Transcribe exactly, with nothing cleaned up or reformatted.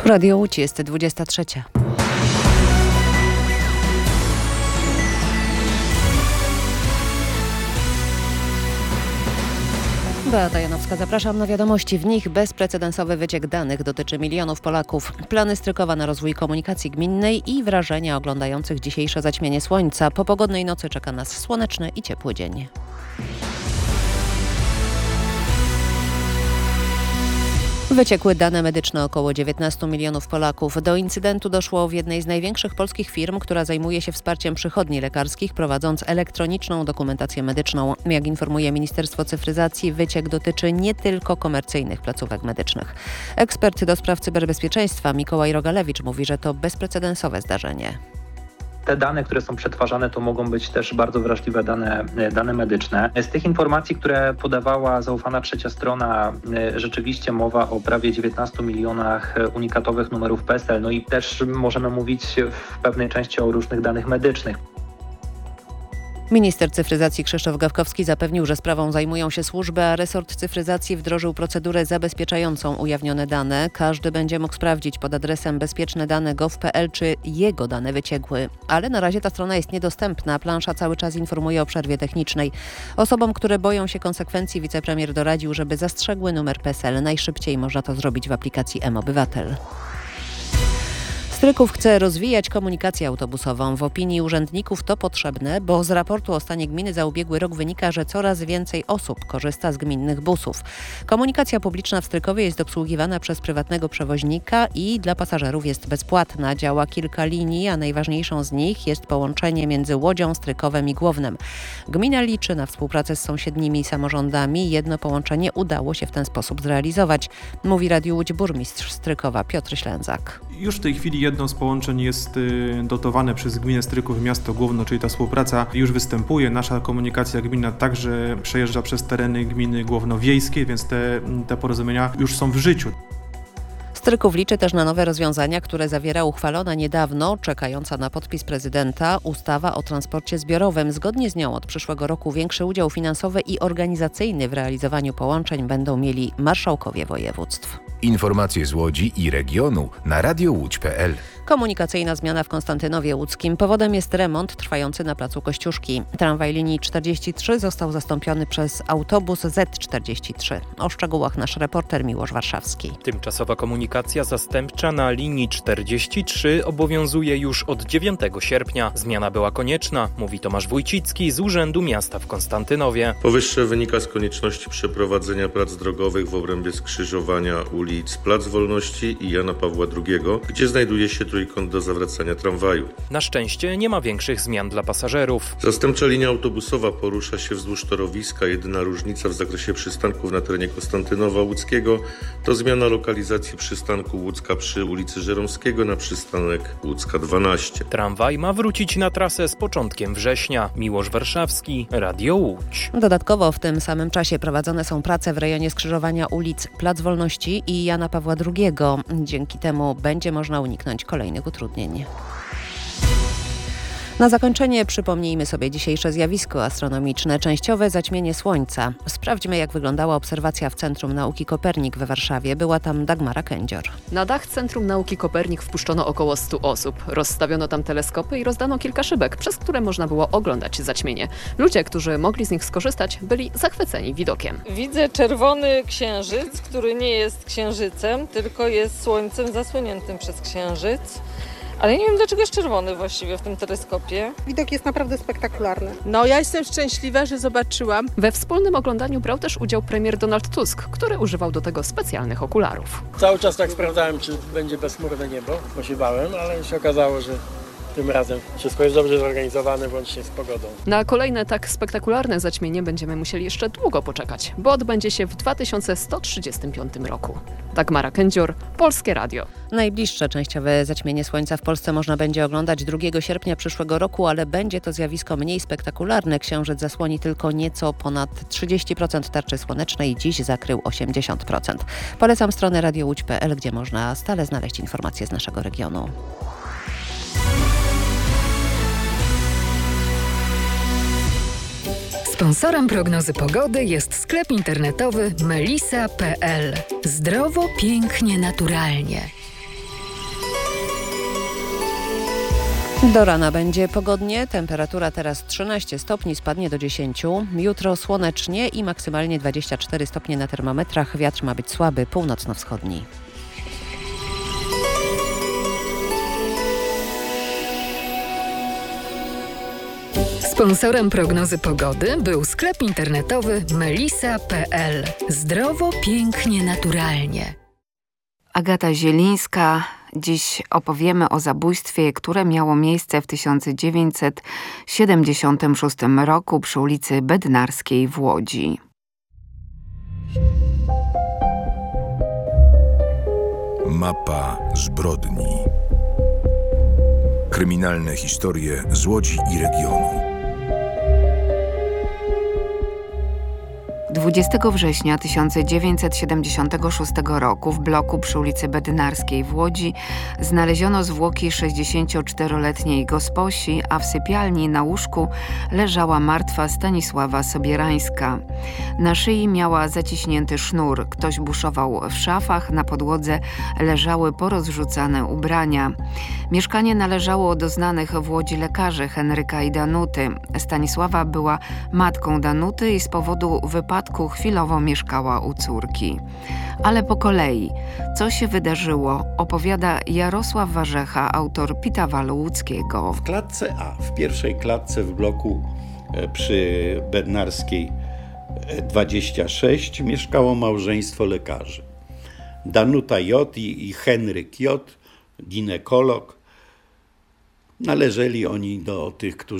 Radio Łódź, jest dwudziesta trzecia. Beata Janowska, zapraszam na wiadomości. W nich bezprecedensowy wyciek danych dotyczy milionów Polaków. Plany Strykowa na rozwój komunikacji gminnej i wrażenia oglądających dzisiejsze zaćmienie słońca. Po pogodnej nocy czeka nas słoneczny i ciepły dzień. Wyciekły dane medyczne około dziewiętnastu milionów Polaków. Do incydentu doszło w jednej z największych polskich firm, która zajmuje się wsparciem przychodni lekarskich, prowadząc elektroniczną dokumentację medyczną. Jak informuje Ministerstwo Cyfryzacji, wyciek dotyczy nie tylko komercyjnych placówek medycznych. Ekspert do spraw cyberbezpieczeństwa Mikołaj Rogalewicz mówi, że to bezprecedensowe zdarzenie. Te dane, które są przetwarzane, to mogą być też bardzo wrażliwe dane, dane medyczne. Z tych informacji, które podawała zaufana trzecia strona, rzeczywiście mowa o prawie dziewiętnastu milionach unikatowych numerów P E S E L. No i też możemy mówić w pewnej części o różnych danych medycznych. Minister cyfryzacji Krzysztof Gawkowski zapewnił, że sprawą zajmują się służby, a resort cyfryzacji wdrożył procedurę zabezpieczającą ujawnione dane. Każdy będzie mógł sprawdzić pod adresem bezpieczne dane kropka gov kropka p l, czy jego dane wyciekły. Ale na razie ta strona jest niedostępna. Plansza cały czas informuje o przerwie technicznej. Osobom, które boją się konsekwencji, wicepremier doradził, żeby zastrzegły numer P E S E L. Najszybciej można to zrobić w aplikacji mObywatel. Stryków chce rozwijać komunikację autobusową. W opinii urzędników to potrzebne, bo z raportu o stanie gminy za ubiegły rok wynika, że coraz więcej osób korzysta z gminnych busów. Komunikacja publiczna w Strykowie jest obsługiwana przez prywatnego przewoźnika i dla pasażerów jest bezpłatna. Działa kilka linii, a najważniejszą z nich jest połączenie między Łodzią, Strykowem i Głownem. Gmina liczy na współpracę z sąsiednimi samorządami. Jedno połączenie udało się w ten sposób zrealizować, mówi Radiu Łódź burmistrz Strykowa Piotr Ślęzak. Już w tej chwili jedno z połączeń jest dotowane przez gminę Stryków i miasto Głowno, czyli ta współpraca już występuje. Nasza komunikacja gminna także przejeżdża przez tereny gminy Głowno-Wiejskiej, więc te, te porozumienia już są w życiu. Stryków liczy też na nowe rozwiązania, które zawiera uchwalona niedawno, czekająca na podpis prezydenta, ustawa o transporcie zbiorowym. Zgodnie z nią od przyszłego roku większy udział finansowy i organizacyjny w realizowaniu połączeń będą mieli marszałkowie województw. Informacje z Łodzi i regionu na radio łódź kropka p l. Komunikacyjna zmiana w Konstantynowie Łódzkim. Powodem jest remont trwający na placu Kościuszki. Tramwaj linii czterdzieści trzy został zastąpiony przez autobus Z czterdzieści trzy. O szczegółach nasz reporter Miłosz Warszawski. Tymczasowa komunikacja zastępcza na linii czterdzieści trzy obowiązuje już od dziewiątego sierpnia. Zmiana była konieczna, mówi Tomasz Wójcicki z Urzędu Miasta w Konstantynowie. Powyższe wynika z konieczności przeprowadzenia prac drogowych w obrębie skrzyżowania ulic Plac Wolności i Jana Pawła drugiego, gdzie znajduje się trójkąt do zawracania tramwaju. Na szczęście nie ma większych zmian dla pasażerów. Zastępcza linia autobusowa porusza się wzdłuż torowiska. Jedyna różnica w zakresie przystanków na terenie Konstantynowa Łódzkiego to zmiana lokalizacji przystanku Łódzka przy ulicy Żeromskiego na przystanek Łódzka dwanaście. Tramwaj ma wrócić na trasę z początkiem września. Miłosz Warszawski, Radio Łódź. Dodatkowo w tym samym czasie prowadzone są prace w rejonie skrzyżowania ulic Plac Wolności i Jana Pawła drugiego. Dzięki temu będzie można uniknąć kolejnych utrudnień. Na zakończenie przypomnijmy sobie dzisiejsze zjawisko astronomiczne, częściowe zaćmienie Słońca. Sprawdźmy, jak wyglądała obserwacja w Centrum Nauki Kopernik we Warszawie. Była tam Dagmara Kędzior. Na dach Centrum Nauki Kopernik wpuszczono około stu osób. Rozstawiono tam teleskopy i rozdano kilka szybek, przez które można było oglądać zaćmienie. Ludzie, którzy mogli z nich skorzystać, byli zachwyceni widokiem. Widzę czerwony księżyc, który nie jest księżycem, tylko jest słońcem zasłoniętym przez księżyc. Ale nie wiem, dlaczego jest czerwony właściwie w tym teleskopie. Widok jest naprawdę spektakularny. No, ja jestem szczęśliwa, że zobaczyłam. We wspólnym oglądaniu brał też udział premier Donald Tusk, który używał do tego specjalnych okularów. Cały czas tak sprawdzałem, czy będzie bezchmurne niebo, bo się bałem, ale się okazało, że tym razem wszystko jest dobrze zorganizowane, włącznie z pogodą. Na kolejne tak spektakularne zaćmienie będziemy musieli jeszcze długo poczekać, bo odbędzie się w dwa tysiące sto trzydziestym piątym roku. Dagmara Kędzior, Polskie Radio. Najbliższe częściowe zaćmienie Słońca w Polsce można będzie oglądać drugiego sierpnia przyszłego roku, ale będzie to zjawisko mniej spektakularne. Księżyc zasłoni tylko nieco ponad trzydzieści procent tarczy słonecznej, dziś zakrył osiemdziesiąt procent. Polecam stronę radio łódź kropka p l, gdzie można stale znaleźć informacje z naszego regionu. Sponsorem prognozy pogody jest sklep internetowy melisa kropka p l. Zdrowo, pięknie, naturalnie. Do rana będzie pogodnie, temperatura teraz trzynaście stopni, spadnie do dziesięciu. Jutro słonecznie i maksymalnie dwadzieścia cztery stopnie na termometrach. Wiatr ma być słaby, północno-wschodni. Sponsorem prognozy pogody był sklep internetowy melisa kropka pe el. Zdrowo, pięknie, naturalnie. Agata Zielińska. Dziś opowiemy o zabójstwie, które miało miejsce w tysiąc dziewięćset siedemdziesiątym szóstym roku przy ulicy Bednarskiej w Łodzi. Mapa zbrodni. Kryminalne historie z Łodzi i regionu. dwudziestego września tysiąc dziewięćset siedemdziesiątego szóstego roku w bloku przy ulicy Bednarskiej w Łodzi znaleziono zwłoki sześćdziesięcioczteroletniej gosposi, a w sypialni na łóżku leżała martwa Stanisława Sobierańska. Na szyi miała zaciśnięty sznur, ktoś buszował w szafach, na podłodze leżały porozrzucane ubrania. Mieszkanie należało do znanych w Łodzi lekarzy Henryka i Danuty. Stanisława była matką Danuty i z powodu wypadku chwilowo mieszkała u córki. Ale po kolei, co się wydarzyło, opowiada Jarosław Warzecha, autor Pitawalu Łódzkiego. W klatce A, w pierwszej klatce w bloku przy Bednarskiej dwadzieścia sześć mieszkało małżeństwo lekarzy. Danuta J. i Henryk J., ginekolog. Należeli oni do tych, którzy